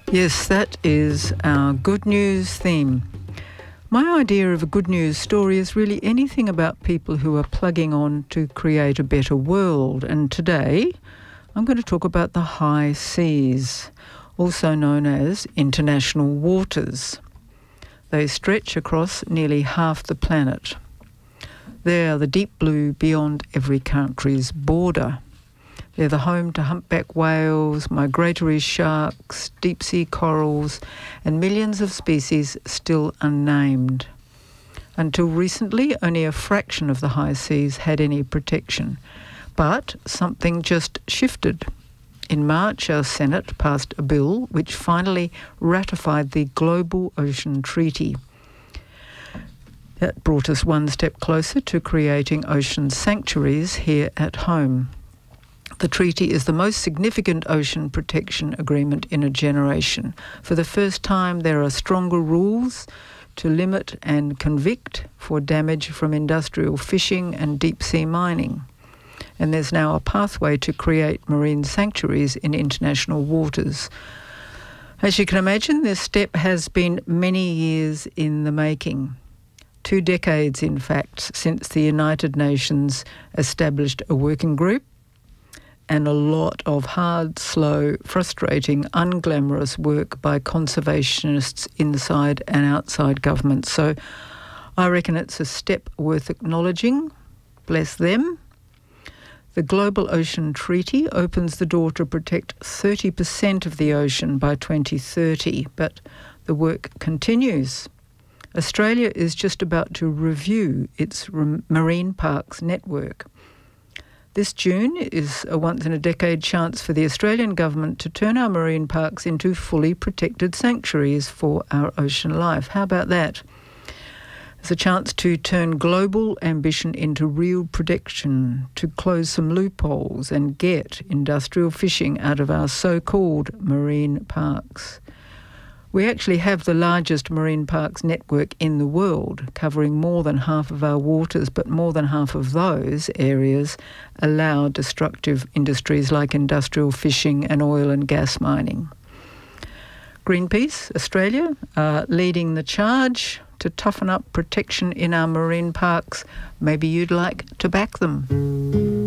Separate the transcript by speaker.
Speaker 1: Yes, that is our good news theme. My idea of a good news story is really anything about people who are plugging on to create a better world. And today, I'm going to talk about the high seas, also known as international waters. They stretch across nearly half the planet. They are the deep blue beyond every country's border. They're the home to humpback whales, migratory sharks, deep-sea corals, and millions of species still unnamed. Until recently, only a fraction of the high seas had any protection. But something just shifted. In March, our Senate passed a bill which finally ratified the Global Ocean Treaty. That brought us one step closer to creating ocean sanctuaries here at home. The treaty is the most significant ocean protection agreement in a generation. For the first time, there are stronger rules to limit and convict for damage from industrial fishing and deep-sea mining. And there's now a pathway to create marine sanctuaries in international waters. As you can imagine, this step has been many years in the making. 2 decades, in fact, since the United Nations established a working group, and a lot of hard, slow, frustrating, unglamorous work by conservationists inside and outside government. So I reckon it's a step worth acknowledging. Bless them. The Global Ocean Treaty opens the door to protect 30% of the ocean by 2030, but the work continues. Australia is just about to review its marine parks network. This June is a once-in-a-decade chance for the Australian government to turn our marine parks into fully protected sanctuaries for our ocean life. How about that? It's a chance to turn global ambition into real protection, to close some loopholes and get industrial fishing out of our so-called marine parks. We actually have the largest marine parks network in the world, covering more than half of our waters, but more than half of those areas allow destructive industries like industrial fishing and oil and gas mining. Greenpeace Australia are leading the charge to toughen up protection in our marine parks. Maybe you'd like to back them.